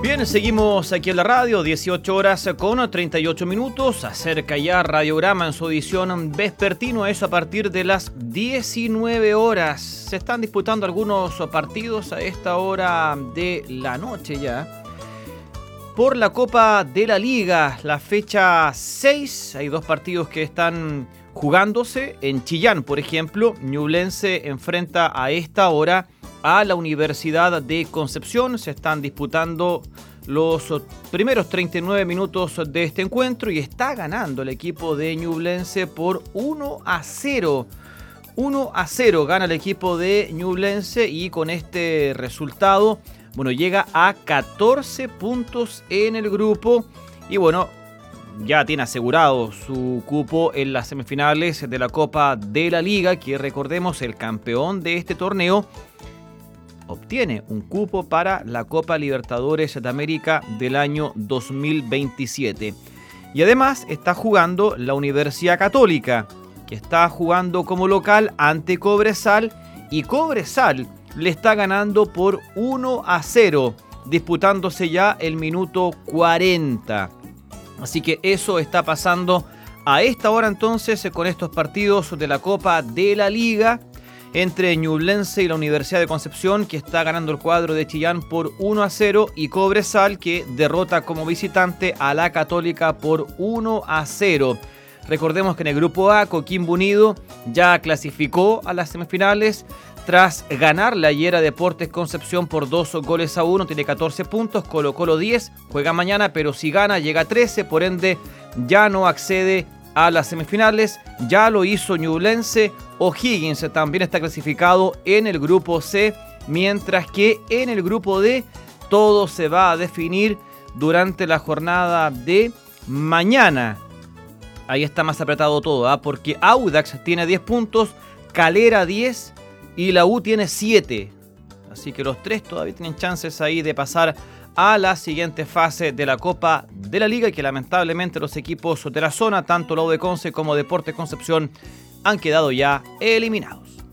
Bien, seguimos aquí en la radio, 18 horas con 38 minutos. Acerca ya Radiograma en su edición vespertino, eso a partir de las 19 horas. Se están disputando algunos partidos a esta hora de la noche ya. Por la Copa de la Liga, la fecha 6, hay dos partidos que están jugándose. En Chillán, por ejemplo, Ñublense enfrenta a esta hora a la Universidad de Concepción. Se están disputando los primeros 39 minutos de este encuentro y está ganando el equipo de Ñublense por 1-0. 1-0 gana el equipo de Ñublense y con este resultado, llega a 14 puntos en el grupo y ya tiene asegurado su cupo en las semifinales de la Copa de la Liga, que recordemos, el campeón de este torneo obtiene un cupo para la Copa Libertadores de América del año 2027. Y además está jugando la Universidad Católica, que está jugando como local ante Cobresal, y Cobresal le está ganando por 1-0, disputándose ya el minuto 40. Así que eso está pasando a esta hora entonces con estos partidos de la Copa de la Liga entre Ñublense y la Universidad de Concepción, que está ganando el cuadro de Chillán por 1-0, y Cobresal, que derrota como visitante a la Católica por 1-0. Recordemos que en el grupo A, Coquimbo Unido ya clasificó a las semifinales tras ganarle ayer a Deportes Concepción por 2-1, tiene 14 puntos, Colo-Colo 10, juega mañana, pero si gana llega a 13, por ende ya no accede a las semifinales. Ya lo hizo Ñublense. O'Higgins también está clasificado en el grupo C, mientras que en el grupo D todo se va a definir durante la jornada de mañana. Ahí está más apretado todo, porque Audax tiene 10 puntos, Calera 10 y la U tiene 7. Así que los tres todavía tienen chances ahí de pasar a la siguiente fase de la Copa de la Liga, y que lamentablemente los equipos de la zona, tanto la U de Conce como Deportes Concepción, han quedado ya eliminados.